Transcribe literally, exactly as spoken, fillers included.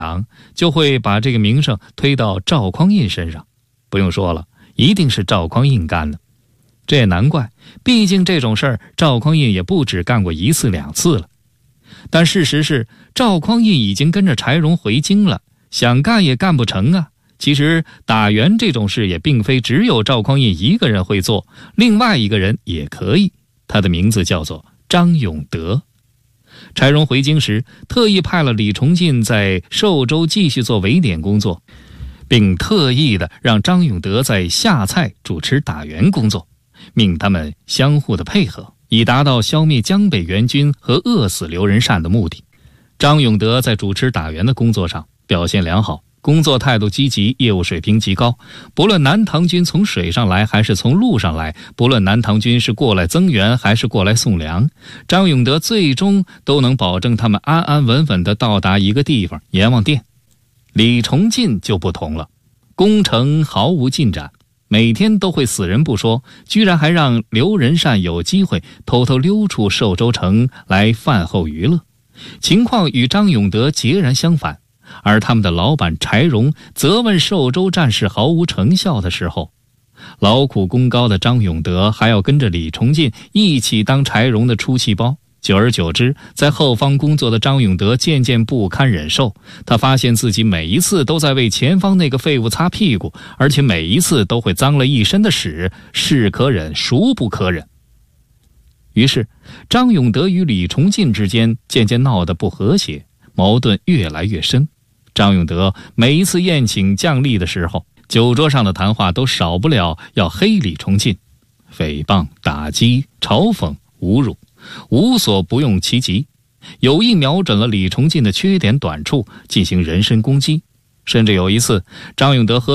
就会把这个名声推到赵匡胤身上。不用说了，一定是赵匡胤干的。这也难怪，毕竟这种事儿赵匡胤也不止干过一次两次了。但事实是，赵匡胤已经跟着柴荣回京了，想干也干不成啊。其实打援这种事也并非只有赵匡胤一个人会做，另外一个人也可以，他的名字叫做张永德。柴荣回京时，特意派了李崇进在寿州继续做围点工作，并特意的让张永德在下蔡主持打援工作，命他们相互的配合，以达到消灭江北援军和饿死刘仁善的目的。张永德在主持打援的工作上表现良好，工作态度积极，业务水平极高。不论南唐军从水上来还是从陆上来，不论南唐军是过来增援还是过来送粮，张永德最终都能保证他们安安稳稳地到达一个地方——阎王殿。李崇进就不同了，工程毫无进展，每天都会死人不说，居然还让刘仁善有机会偷偷溜出寿州城来饭后娱乐。情况与张永德截然相反，而他们的老板柴荣责问寿州战事毫无成效的时候，劳苦功高的张永德还要跟着李崇进一起当柴荣的出气包。久而久之，在后方工作的张永德渐渐不堪忍受，他发现自己每一次都在为前方那个废物擦屁股，而且每一次都会脏了一身的屎，是可忍孰不可忍。于是张永德与李崇进之间渐渐闹得不和谐，矛盾越来越深。张永德每一次宴请将吏的时候，酒桌上的谈话都少不了要黑李崇进，诽谤、打击、嘲讽、侮辱，无所不用其极，有意瞄准了李崇进的缺点短处进行人身攻击。甚至有一次，张永德喝